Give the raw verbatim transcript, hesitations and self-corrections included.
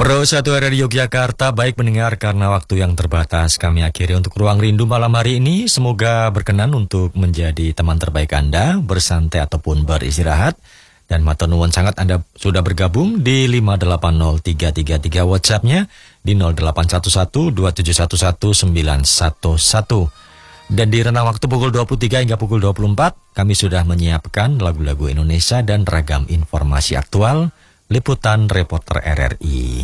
Pro satu R R Yogyakarta, baik mendengar karena waktu yang terbatas kami akhiri untuk Ruang Rindu malam hari ini. Semoga berkenan untuk menjadi teman terbaik Anda, bersantai ataupun beristirahat. Dan matur nuwun sangat Anda sudah bergabung di lima delapan nol tiga tiga tiga WhatsApp-nya di nol delapan satu satu dua tujuh satu satu sembilan satu satu. Dan di rentang waktu pukul dua puluh tiga hingga pukul dua puluh empat, kami sudah menyiapkan lagu-lagu Indonesia dan ragam informasi aktual, liputan reporter R R I.